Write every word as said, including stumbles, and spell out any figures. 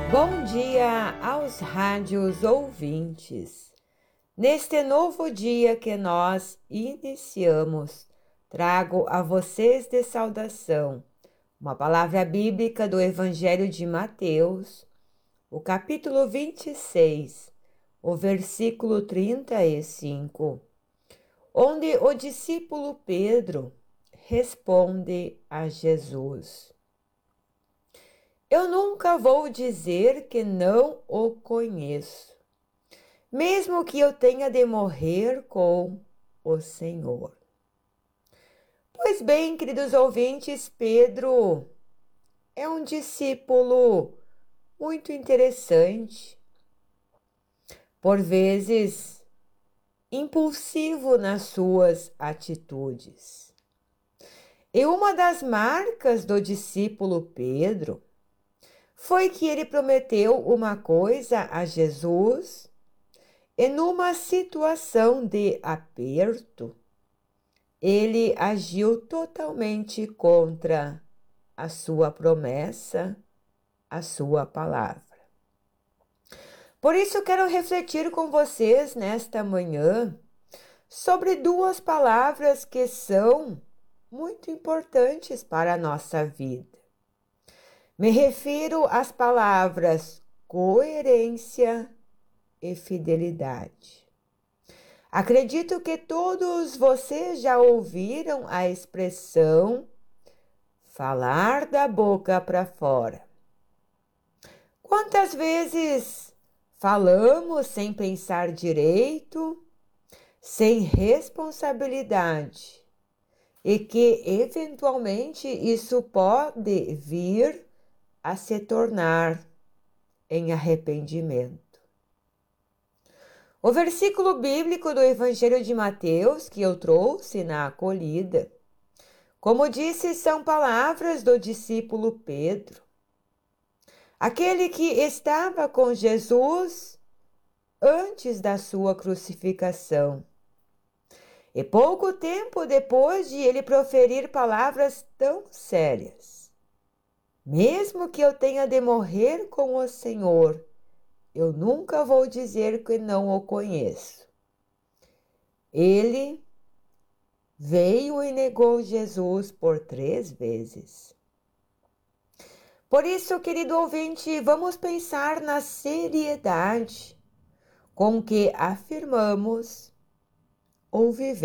Bom dia aos rádios ouvintes. Neste novo dia que nós iniciamos, trago a vocês de saudação uma palavra bíblica do Evangelho de Mateus, o capítulo vinte e seis, o versículo trinta e cinco, onde o discípulo Pedro responde a Jesus: Eu nunca vou dizer que não o conheço, mesmo que eu tenha de morrer com o Senhor. Pois bem, queridos ouvintes, Pedro é um discípulo muito interessante, por vezes impulsivo nas suas atitudes. E uma das marcas do discípulo Pedro foi que ele prometeu uma coisa a Jesus e numa situação de aperto, ele agiu totalmente contra a sua promessa, a sua palavra. Por isso quero refletir com vocês nesta manhã sobre duas palavras que são muito importantes para a nossa vida. Me refiro às palavras coerência e fidelidade. Acredito que todos vocês já ouviram a expressão falar da boca para fora. Quantas vezes falamos sem pensar direito, sem responsabilidade, e que eventualmente isso pode vir a se tornar em arrependimento. O versículo bíblico do Evangelho de Mateus que eu trouxe na acolhida, como disse, são palavras do discípulo Pedro, aquele que estava com Jesus antes da sua crucificação. E pouco tempo depois de ele proferir palavras tão sérias: mesmo que eu tenha de morrer com o Senhor, eu nunca vou dizer que não o conheço. Ele veio e negou Jesus por três vezes. Por isso, querido ouvinte, vamos pensar na seriedade com que afirmamos ou vivemos